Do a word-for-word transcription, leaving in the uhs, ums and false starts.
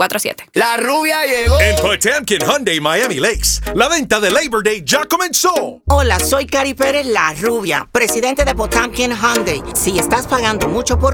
veinticuatro siete. La rubia llegó. En Potemkin Hyundai Miami Lakes, la venta de Labor Day ya comenzó. Hola, soy Cari Pérez, la rubia, presidente de Potemkin Hyundai. Si estás pagando mucho por